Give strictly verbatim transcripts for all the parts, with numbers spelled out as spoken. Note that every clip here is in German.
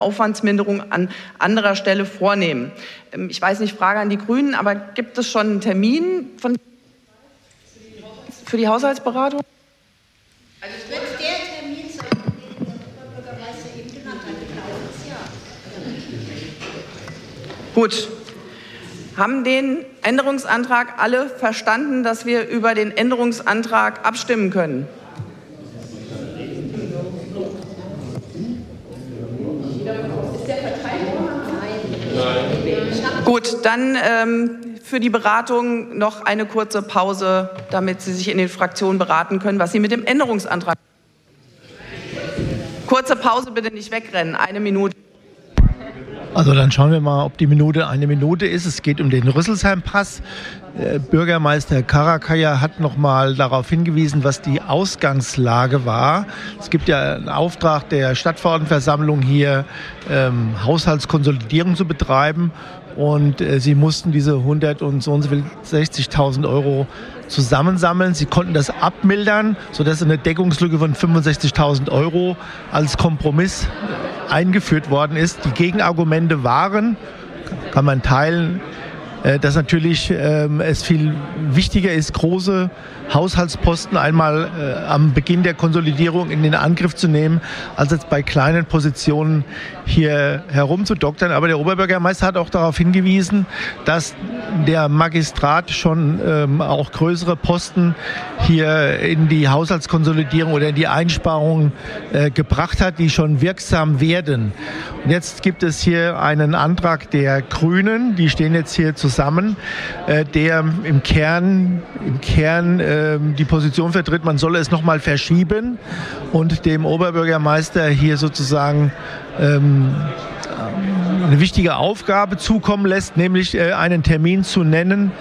Aufwandsminderung an anderer Stelle vornehmen. Ich weiß nicht, Frage an die Grünen, aber gibt es schon einen Termin von, für die Haushaltsberatung? Also es wird der Termin sein, den der Bürgermeister eben genannt hat, im Laufe des Jahres. Gut. Haben den Änderungsantrag alle verstanden, dass wir über den Änderungsantrag abstimmen können? Gut, dann ähm, für die Beratung noch eine kurze Pause, damit Sie sich in den Fraktionen beraten können, was Sie mit dem Änderungsantrag. Kurze Pause, bitte nicht wegrennen, eine Minute. Also dann schauen wir mal, ob die Minute eine Minute ist. Es geht um den Rüsselsheim-Pass. Äh, Bürgermeister Karakaya hat noch mal darauf hingewiesen, was die Ausgangslage war. Es gibt ja einen Auftrag der Stadtverordnetenversammlung hier, ähm, Haushaltskonsolidierung zu betreiben. Und äh, sie mussten diese hundertsechzigtausend Euro zusammensammeln. Sie konnten das abmildern, sodass eine Deckungslücke von fünfundsechzigtausend Euro als Kompromiss eingeführt worden ist. Die Gegenargumente waren, kann man teilen, äh, dass natürlich ähm, es viel wichtiger ist, große Haushaltsposten einmal äh, am Beginn der Konsolidierung in den Angriff zu nehmen, als jetzt bei kleinen Positionen hier herumzudoktern. Aber der Oberbürgermeister hat auch darauf hingewiesen, dass der Magistrat schon ähm, auch größere Posten hier in die Haushaltskonsolidierung oder in die Einsparungen äh, gebracht hat, die schon wirksam werden. Und jetzt gibt es hier einen Antrag der Grünen, die stehen jetzt hier zusammen, äh, der im Kern, im Kern äh, die Position vertritt, man solle es nochmal verschieben und dem Oberbürgermeister hier sozusagen ähm, eine wichtige Aufgabe zukommen lässt, nämlich äh, einen Termin zu nennen,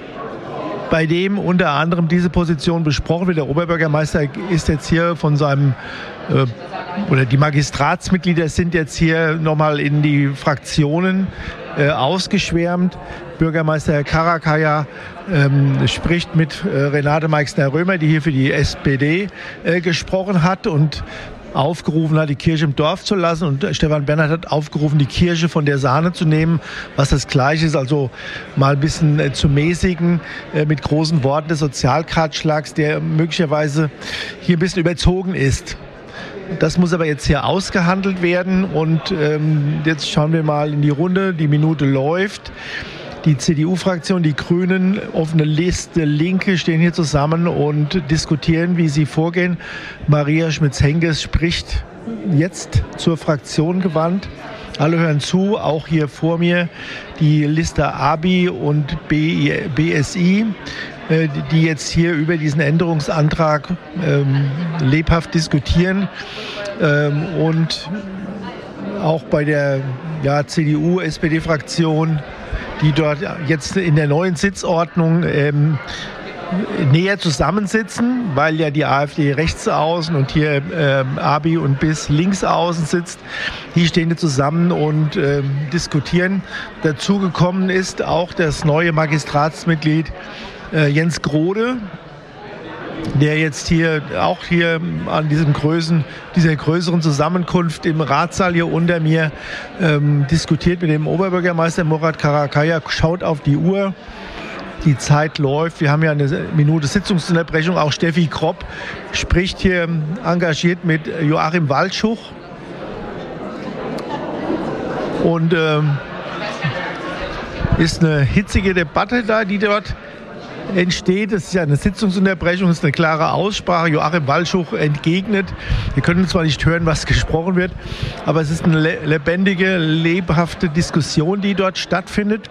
bei dem unter anderem diese Position besprochen wird. Der Oberbürgermeister ist jetzt hier von seinem, äh, oder die Magistratsmitglieder sind jetzt hier nochmal in die Fraktionen äh, ausgeschwärmt. Bürgermeister Karakaya ähm, spricht mit äh, Renate Meixner-Römer, die hier für die S P D äh, gesprochen hat und aufgerufen hat, die Kirche im Dorf zu lassen. Und Stefan Bernhard hat aufgerufen, die Kirche von der Sahne zu nehmen, was das Gleiche ist, also mal ein bisschen äh, zu mäßigen äh, mit großen Worten des Sozialratschlags, der möglicherweise hier ein bisschen überzogen ist. Das muss aber jetzt hier ausgehandelt werden und ähm, jetzt schauen wir mal in die Runde, die Minute läuft. Die C D U-Fraktion, die Grünen, offene Liste, Linke stehen hier zusammen und diskutieren, wie sie vorgehen. Maria Schmitz-Henges spricht jetzt zur Fraktion gewandt. Alle hören zu, auch hier vor mir die Liste A B I und B S I, die jetzt hier über diesen Änderungsantrag ähm, lebhaft diskutieren. Ähm, und auch bei der ja, C D U S P D-Fraktion, die dort jetzt in der neuen Sitzordnung ähm, näher zusammensitzen, weil ja die AfD rechts außen und hier ähm, A B I und B I S links außen sitzt. Die stehen hier zusammen und ähm, diskutieren. Dazu gekommen ist auch das neue Magistratsmitglied äh, Jens Grode, der jetzt hier auch hier an diesem Größen, dieser größeren Zusammenkunft im Ratssaal hier unter mir ähm, diskutiert mit dem Oberbürgermeister Murat Karakaya, schaut auf die Uhr. Die Zeit läuft. Wir haben ja eine Minute Sitzungsunterbrechung. Auch Steffi Kropp spricht hier engagiert mit Joachim Waldschuch. Und ähm, ist eine hitzige Debatte da, die dort entsteht. Es ist ja eine Sitzungsunterbrechung, es ist eine klare Aussprache. Joachim Waldschuch entgegnet. Wir können zwar nicht hören, was gesprochen wird, aber es ist eine lebendige, lebhafte Diskussion, die dort stattfindet.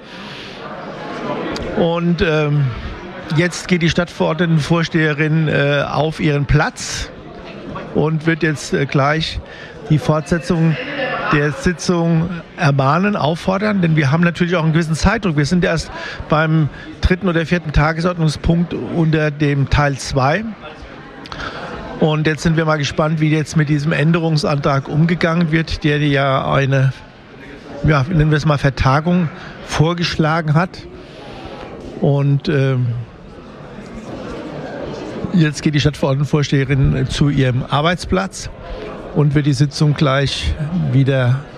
Und ähm, jetzt geht die Stadtverordnetenvorsteherin äh, auf ihren Platz und wird jetzt äh, gleich die Fortsetzung der Sitzung ermahnen, auffordern, denn wir haben natürlich auch einen gewissen Zeitdruck. Wir sind erst beim dritten oder vierten Tagesordnungspunkt unter dem Teil zwei. Und jetzt sind wir mal gespannt, wie jetzt mit diesem Änderungsantrag umgegangen wird, der ja eine, ja, nennen wir es mal, Vertagung vorgeschlagen hat. Und ähm, jetzt geht die Stadtverordnetenvorsteherin zu ihrem Arbeitsplatz und wird die Sitzung gleich wieder